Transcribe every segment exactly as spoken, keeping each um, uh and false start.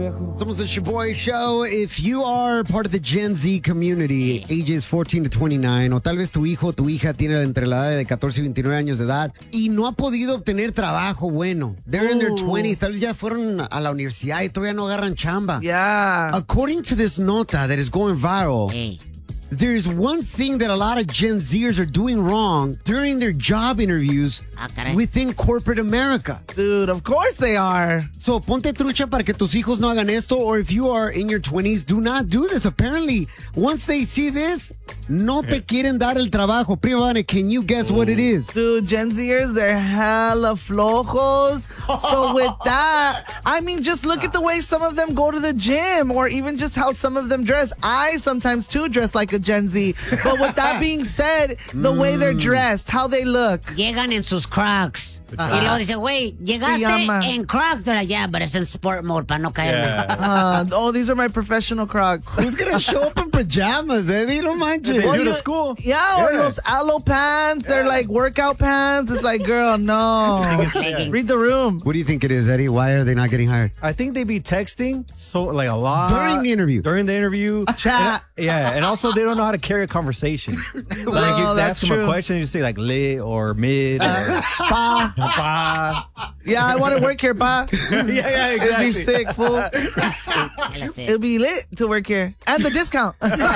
viejo. Somos the Shaboy Show. If you are part of the Gen Z community, ages fourteen to twenty-nine, o tal vez tu hijo o tu hija tiene entre la edad de catorce y veintinueve años de edad y no ha podido obtener trabajo bueno. They're in their twenties, tal vez ya fueron a la universidad y todavía no agarran chamba. Yeah. According to this nota that is going viral, Hey. there is one thing that a lot of Gen Zers are doing wrong during their job interviews Ah, caray. within corporate America. Dude, of course they are. So, ponte trucha para que tus hijos no hagan esto, or if you are in your twenties, do not do this. Apparently, once they see this, no te quieren dar el trabajo. Prima Vane, can you guess what it is? Dude, Gen Zers, they're hella flojos. So with that, I mean, just look at the way some of them go to the gym, or even just how some of them dress. I sometimes, too, dress like a Gen Z. But with that being said, the way they're dressed, how they look. Llegan en sus Crocs. Y luego dice, güey, llegaste Pijama. en Crocs. They're like, yeah, but it's in sport mode para no caerme. Uh, oh, these are my professional Crocs. Who's gonna show up in pajamas, Eddie? No manches. They do you- to school. Yeah, or Yeah. those aloe pants. They're like workout pants. It's like, girl, no. Leggings. Read the room. What do you think it is, Eddie? Why are they not getting hired? I think they be texting so like a lot During the interview. During the interview, Chat. And- yeah, and also they don't know how to carry a conversation. Like Well, if they that's ask them true. a question, you just say like lit or mid or Pa. pa. Yeah, I want to work here, pa. Yeah, yeah, It'd exactly. be sick, fool. That's it. It'll be lit to work here. And the discount.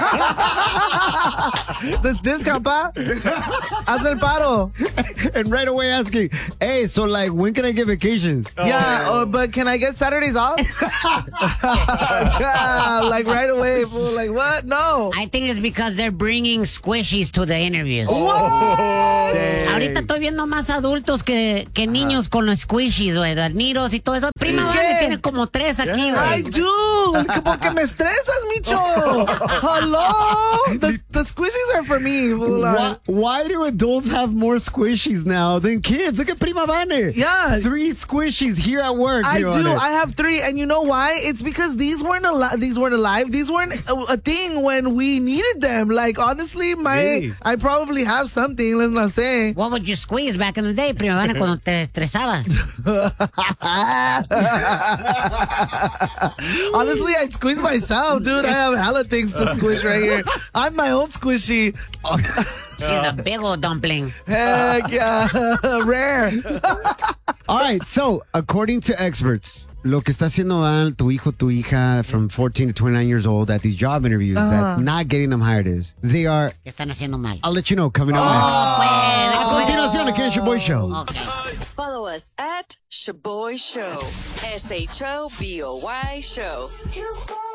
This discount, pa. Hazme el paro. And right away asking, hey, so like, when can I get vacations? Yeah, oh, but can I get Saturdays off? Yeah, like right away, fool. Like, what? No. I think it's because they're bringing squishies to the interviews. What? Ahorita estoy viendo más adultos que, que niños con los squishies, güey, los niros y todo eso. Prima ¿Y Vane qué? tiene como tres aquí, I güey. do. Porque me estresas, Micho. Hello? The, the squishies are for me, fool. Why, why do adults have more squishies now than kids? Look at Prima Vane. Yeah. Three squishies here at work. I Prima do. Vane. I have three, and you know why? It's because these weren't alive. These weren't alive. These weren't a, a thing when we needed them. Like honestly, my Really? I probably have something. Let's not say. What would you squeeze back in the day, Prima Vane, cuando te estresabas? Honestly, I'd squeeze myself, dude. I have hella things to squish right here. I'm my own squishy. She's a big old dumpling. Heck yeah, rare. All right, so according to experts, lo que está haciendo mal tu hijo, tu hija from fourteen to twenty-nine years old at these job interviews that's not getting them hired is they are, ¿Qué están haciendo mal? I'll let you know coming up next. A continuación, aquí en el Shaboy Show. Okay. Follow us at Shaboy Show. S H O B O Y Show.